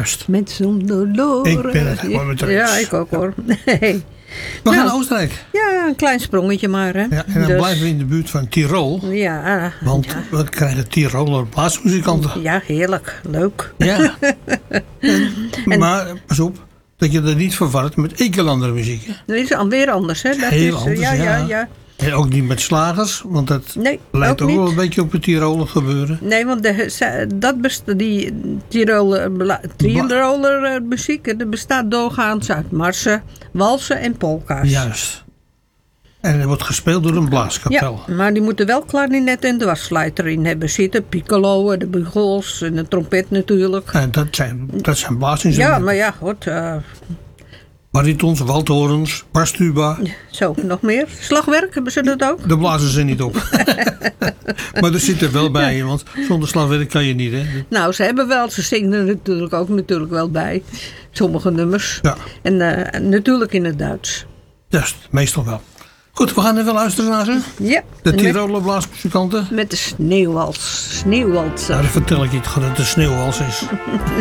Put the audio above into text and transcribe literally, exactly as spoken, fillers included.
Juist. Met zonder loren. Ik ben het helemaal met je Ja, eens. ik ook hoor. Nee. We gaan Nou, naar Oostenrijk. Ja, een klein sprongetje maar. Hè. Ja, en dan Dus, blijven we in de buurt van Tirol. Ja, Want ja. we krijgen Tiroler blaasmuzikanten. Ja, heerlijk. Leuk. Ja. en, maar pas op, dat je dat niet verwart met Ekelander muziek. Hè? Dat is alweer anders, hè? Dat Heel is, anders, ja, ja, ja. ja. En ook niet met slagers, want dat Nee, lijkt ook ook wel niet. een beetje op het Tiroler gebeuren. Nee, want de, dat best, die Tiroler, bla- Tiroler eh, muziek dat bestaat doorgaans uit marsen, walsen en polka's. Juist. En er wordt gespeeld door een blaaskapel. Ja, maar die moeten wel klarinet en dwarsfluit erin hebben zitten. Piccolo, de bugols en de trompet natuurlijk. En dat zijn, dat zijn Ja, blaasinstrumenten. maar ja, goed. eh, Baritons, waldhorens, barstuba. zo, nog meer. Slagwerk, hebben ze dat ook? Daar blazen ze niet op. Maar dat zit er wel bij, want zonder slagwerk kan je niet. Hè? Nou, ze hebben wel, ze zingen er natuurlijk ook natuurlijk wel bij. Sommige nummers. Ja, En eh, natuurlijk in het Duits. juist, meestal wel. Goed, we gaan even luisteren naar ze. Ja. De met, Tiroler blaasmuzikanten. met de sneeuwwals. Sneeuwwalser. Nou, dan vertel ik je het gewoon dat het een sneeuwwals is.